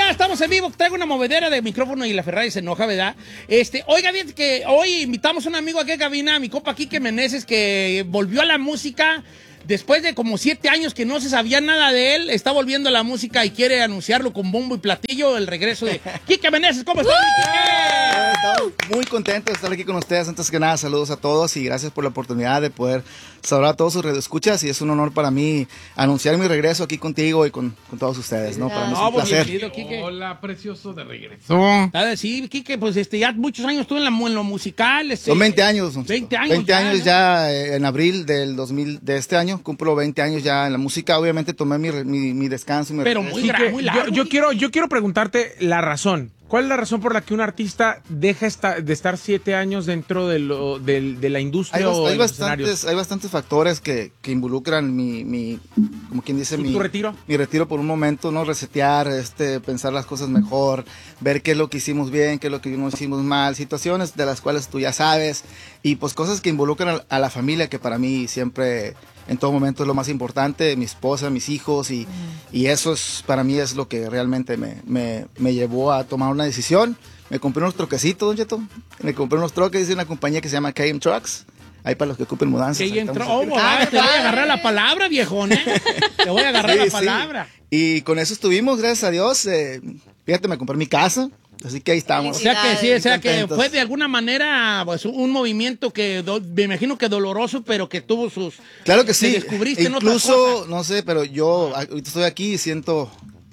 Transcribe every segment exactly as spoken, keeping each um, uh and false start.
estamos en vivo. Traigo una movedera de micrófono y la Ferrari se enoja, ¿verdad? Este, oiga, bien que hoy invitamos a un amigo aquí a cabina, mi compa Quique Meneses, que volvió a la música. Después de como siete años que no se sabía nada de él, está volviendo a la música y quiere anunciarlo con bombo y platillo, el regreso de Quique Meneses. ¿Cómo estás, Quique? Estamos muy contentos de estar aquí con ustedes. Antes que nada, saludos a todos y gracias por la oportunidad de poder saludar a todos sus radioescuchas. Y es un honor para mí anunciar mi regreso aquí contigo y con, con todos ustedes, ¿no? Para mí es un placer. Quique. Hola, precioso de regreso. Ah, sí, Quique, pues este, ya muchos años estuve en, la, en lo musical. Este, Son veinte años. veinte años. veinte ya, años ¿no? ya eh, en abril del dos mil, de este año. Cumplo veinte años ya en la música. Obviamente tomé mi, mi, mi descanso. Mi Pero regreso. muy, gra- muy largo. yo, yo quiero, yo quiero preguntarte la razón. ¿Cuál es la razón por la que un artista deja esta, de estar siete años dentro de, lo, de, de la industria Hay, o hay de los bastantes, escenarios? hay bastantes factores que, que involucran mi, mi, como quien dice, ¿Tu- mi, tu retiro? mi retiro por un momento, ¿no? Resetear, este, pensar las cosas mejor, ver qué es lo que hicimos bien, qué es lo que no hicimos mal, situaciones de las cuales tú ya sabes, y pues cosas que involucran a, a la familia, que para mí siempre, en todo momento es lo más importante, mi esposa, mis hijos, y, mm. y eso es, para mí es lo que realmente me, me, me llevó a tomar una decisión. Me compré unos troquecitos, don Cheto. Me compré unos troques de una compañía que se llama K M Trucks. Ahí para los que ocupen mudanzas. Que entró, oh, ah, te voy a agarrar la palabra, viejón, ¿eh? Te voy a agarrar sí, la palabra. Sí. Y con eso estuvimos, gracias a Dios. Eh, fíjate, me compré mi casa. Así que ahí estamos. O sea que sí, o sea que contentos. fue de alguna manera pues, un movimiento que do, me imagino que doloroso, pero que tuvo sus... Claro que sí. Te descubriste en otras Incluso, cosas. no sé, pero yo ahorita estoy aquí y siento...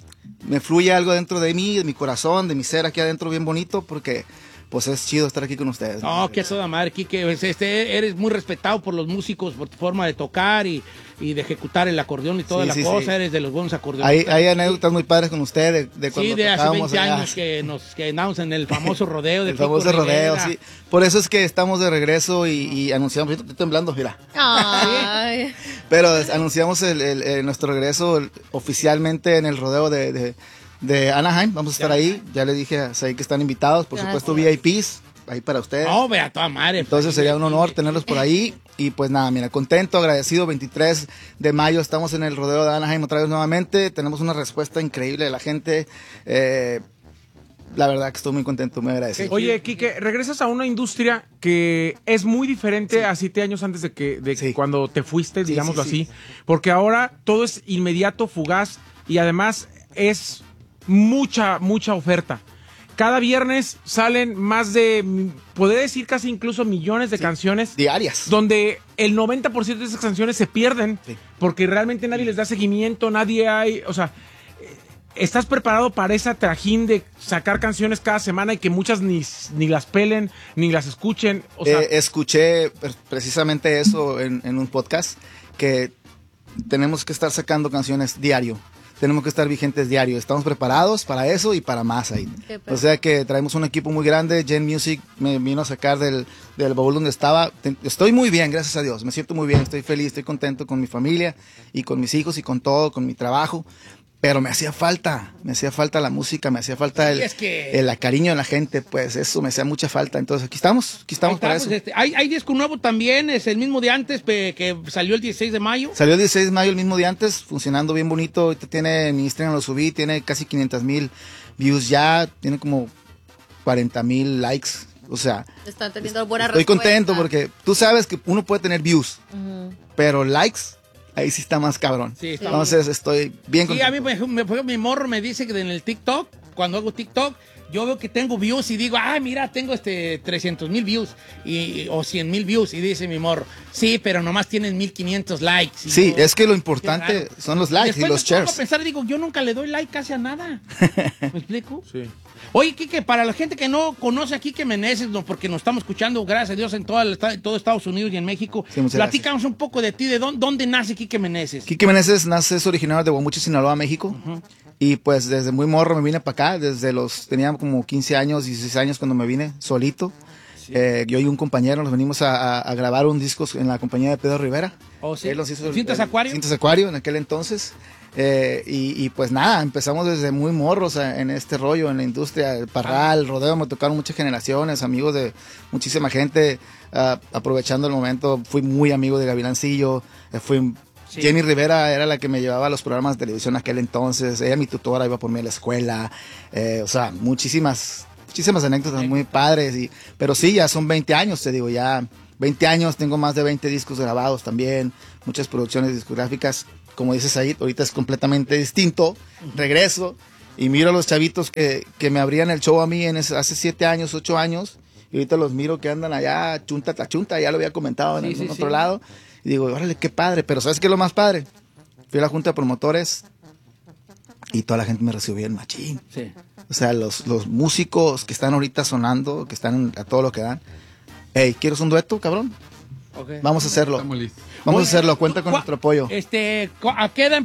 Me fluye algo dentro de mí, de mi corazón, de mi ser aquí adentro bien bonito, porque pues es chido estar aquí con ustedes. No, ¿no? Que toda madre, Quique. Este, eres muy respetado por los músicos, por tu forma de tocar y, y de ejecutar el acordeón y toda sí, la sí, cosa. Sí. Eres de los buenos acordeonistas. Hay, hay anécdotas muy padres con usted de, de cuando sí, de hace veinte allá. años que nos que andamos en el famoso rodeo de El famoso Pico rodeo, Rivera. sí. Por eso es que estamos de regreso y, y anunciamos, estoy temblando, mira. Ay. Pero anunciamos el, el, el, nuestro regreso oficialmente en el rodeo de, de, de Anaheim. Vamos a estar ya. ahí. Ya le dije a Saí que están invitados, por Gracias. supuesto V I Ps. Ahí para ustedes. No, vea, toda madre. Entonces sería un honor tenerlos por ahí. Y pues nada, mira, contento, agradecido. veintitrés de mayo estamos en el rodeo de Anaheim otra vez nuevamente. Tenemos una respuesta increíble de la gente. Eh, la verdad que estoy muy contento, muy agradecido. Oye, Quique, regresas a una industria que es muy diferente sí. a siete años antes de que de sí. cuando te fuiste, sí, digámoslo sí, sí. así. Porque ahora todo es inmediato, fugaz y además es mucha, mucha oferta. Cada viernes salen más de, podría decir casi incluso millones de sí, canciones. Diarias. Donde el noventa por ciento de esas canciones se pierden sí. porque realmente nadie les da seguimiento, nadie hay, o sea, ¿estás preparado para esa trajín de sacar canciones cada semana y que muchas ni, ni las pelen, ni las escuchen? O sea, eh, escuché precisamente eso en, en un podcast, que tenemos que estar sacando canciones diario. Tenemos que estar vigentes diario. Estamos preparados para eso y para más ahí. O sea que traemos un equipo muy grande. Gen Music me vino a sacar del, del baúl donde estaba. Estoy muy bien, gracias a Dios. Me siento muy bien, estoy feliz, estoy contento con mi familia y con mis hijos y con todo, con mi trabajo. Pero me hacía falta, me hacía falta la música, me hacía falta sí, el, es que... el cariño de la gente, pues eso me hacía mucha falta. Entonces aquí estamos, aquí estamos para eso. Este, hay, hay disco nuevo también, es el mismo de antes, pe, que salió el dieciséis de mayo. Salió el dieciséis de mayo, el mismo de antes, funcionando bien bonito. Ahorita tiene, en Instagram lo subí, tiene casi quinientos mil views ya, tiene como cuarenta mil likes. O sea, están teniendo buena estoy respuesta. contento porque tú sabes que uno puede tener views, uh-huh. pero likes... Ahí sí está más cabrón. Sí, está Entonces bien. Estoy bien contento. Sí, a mí me, me, mi morro me dice que en el TikTok, cuando hago TikTok, yo veo que tengo views y digo, ah, mira, tengo este trescientos mil views y, o cien mil views. Y dice mi morro, sí, pero nomás tienen mil quinientos likes. Y sí, yo, es que lo importante son los likes y, y los shares. Después me pongo a pensar, digo, yo nunca le doy like casi a nada. ¿Me explico? Sí. Oye, Quique, para la gente que no conoce a Quique Meneses, no, porque nos estamos escuchando, gracias a Dios, en todo, el, todo Estados Unidos y en México, sí, platícanos un poco de ti, de dónde, dónde nace Quique Meneses. Quique Meneses nace, es originario de Guamuchi, Sinaloa, México. Uh-huh. Y pues desde muy morro me vine para acá, desde los, tenía como quince años, dieciséis años cuando me vine solito. Sí. Eh, yo y un compañero nos venimos a, a, a grabar un disco en la compañía de Pedro Rivera. Oh, sí. Él nos hizo ¿Cintas Acuario? Cintas Acuario en aquel entonces. Eh, y, y pues nada, empezamos desde muy morros en este rollo, en la industria, el parral, el rodeo, me tocaron muchas generaciones, amigos de muchísima gente, uh, aprovechando el momento, fui muy amigo de Gavilancillo, eh, fui Sí. Jenny Rivera era la que me llevaba a los programas de televisión aquel entonces. Ella, mi tutora, iba por mí a la escuela. Eh, o sea, muchísimas, muchísimas anécdotas muy padres. Y, pero sí, ya son veinte años, te digo, ya veinte años. Tengo más de veinte discos grabados también. Muchas producciones discográficas. Como dices ahí, ahorita es completamente distinto. Regreso y miro a los chavitos que, que me abrían el show a mí en ese, hace siete años, ocho años. Y ahorita los miro que andan allá, chunta, ta chunta. Ya lo había comentado en sí, algún sí, otro sí. lado. Y digo, órale, qué padre. Pero ¿sabes qué es lo más padre? Fui a la junta de promotores y toda la gente me recibió bien machín. Sí. O sea, los, los músicos que están ahorita sonando, que están a todo lo que dan. Hey, ¿quieres un dueto, cabrón? Okay. Vamos a hacerlo. Vamos Oye, a hacerlo. Cuenta con nuestro apoyo. Este, ¿a qué edad